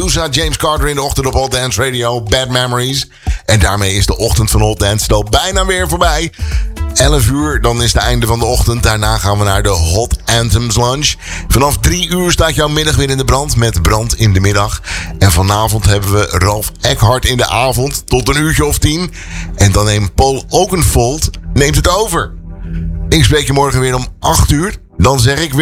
Medusa, James Carter in de ochtend op Hot Dance Radio. Bad Memories. En daarmee is de ochtend van Hot Dance al bijna weer voorbij. 11 uur, dan is het einde van de ochtend. Daarna gaan we naar de Hot Anthems Lunch. Vanaf 3 uur staat jouw middag weer in de brand met Brand in de Middag. En vanavond hebben we Ralf Eckhart in de avond tot 10:10. En dan neemt Paul Oakenfold het over. Ik spreek je morgen weer om 8 uur. Dan zeg ik weer...